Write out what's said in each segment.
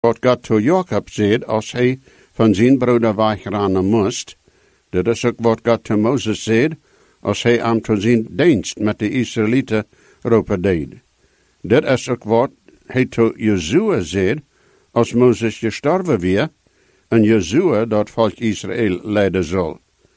wat God tot Jacob zei als hij van zijn broeder wegrennen moest. Dat is ook wat God tot Mozes zei als hij aan tot zijn dienst met de Israëlieten roepen deed. Dat is ook wat hij tot Jozua zei als Mozes gestorven weer en Jozua dat volk Israël leiden zal.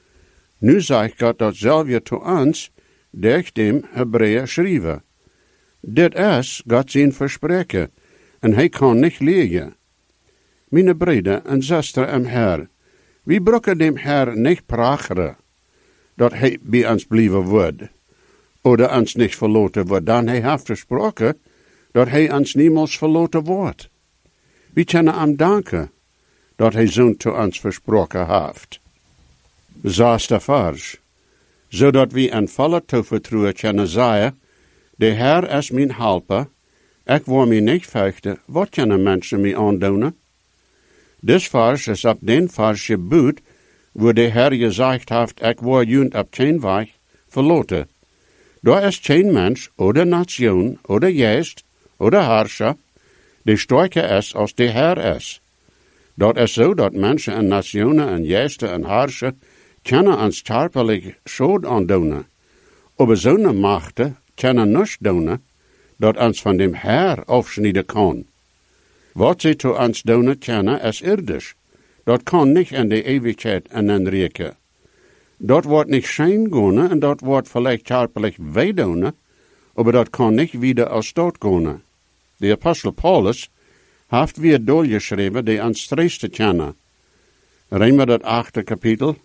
Nu zegt God dat zelf je tot ons door dem Hebreeën schrijven. Dit is God zijn verspreken en hij kan niet liegen. Mijn broeder en zuster im Herr, wie brokken dem Herr niet pracheren, dat hij bij ons blijven wordt, oder ons niet verloten wordt, dan hij heeft versproken, dat hij ons niemals verloten wordt. We kunnen hem danken, dat hij zo'n tot ons versproken heeft. Zesde vers, zodat we een volle toevertrouwen kunnen zeggen, de Herr is mijn helper, ik wil mij niet vechten, wat kunnen mensen mij aandoen? Dit vers is op den vers geboet, wo de Herr gezegd heeft, ik wil junt op geen weg verloten. Daar is geen mens, oder nation, oder geest, oder herrscher, die sterker is als de Herr is. Dat is zo dat mensen en nationen en geesten en herrscher kunnen ons sterpelijk schuld aandoen. Aber zo'n machten kunnen niets doen, dat ons van dem Herr afsnijden kan. Wat ze to ons doen kunnen is irdisch. Dat kan niet in de eeuwigheid en in rijken. Dat wordt niet schijn gaan en dat wordt vielleicht sterpelijk wegdoen, aber dat kan niet wieder als dood gaan. De apostel Paulus heeft weer doorgeschreven die ons streeste kennen. Römer dat 8e kapitel,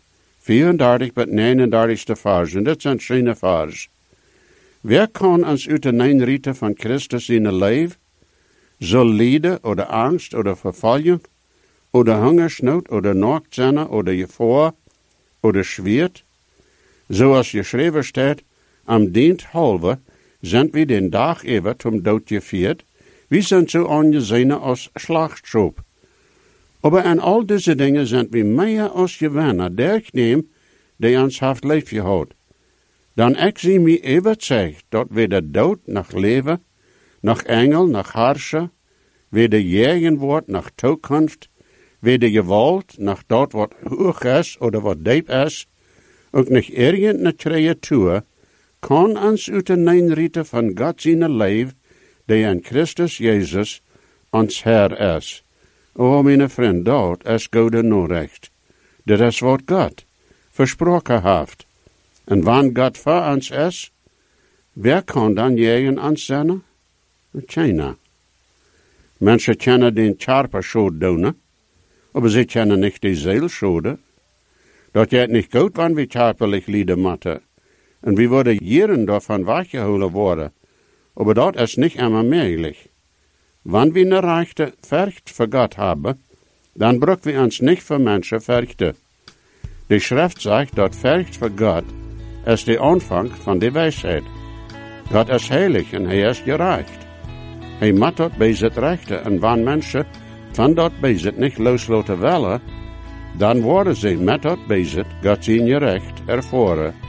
34 tot 39 vers, en dit zijn schöne vers. Wer kan ons uit de neinrieten van Christus in het leven? Zal lijden, oder angst, oder vervolging, oder hungersnood, oder naakt zijn, oder gevaar, oder schwert? Zoals geschreven staat, am dient halve zijn we den dag even zum dood gevierd, we zijn zo aangesehen als Schlachtschop. Aber in al deze dingen zijn we meer als gewinnen, dergneem die ons heeft leef gehad. Dan ik zie me overtuigd dat weder dood nach leven, nach engel, nach herrscher, weder jagen wordt nach toekomst, weder gewalt, nach dat wat hoog is oder wat diep is, ook nicht irgendeine creatuur, kan ons uit de neinrieten van God zijn leven, die in Christus Jezus ons Herr is. O, mijn vriend, dat is goede Nachricht. Dat is wat God versproken heeft. En wanneer God voor ons is, wer kan dan tegen ons zijn? Keiner. Mensen kunnen den Charper schuld doen, aber sie können nicht die Seele schulden. Dat geht nicht gut, wanneer we charperlich lieden moeten. En we worden jaren daarvan weggehouden worden. Aber dat is nicht immer möglich. Wanneer we eine rechte Furcht für Gott haben, dann brauchen wir uns nicht für Menschen fürchten. Die Schrift sagt, dat Furcht für Gott ist der Anfang von der Weisheit. Gott ist heilig und hij ist gerecht. Hij moet dat bezit rechten en wanneer mensen van dat bezit niet loslaten willen, dan worden ze met dat bezit Gott zijn gerecht ervoeren.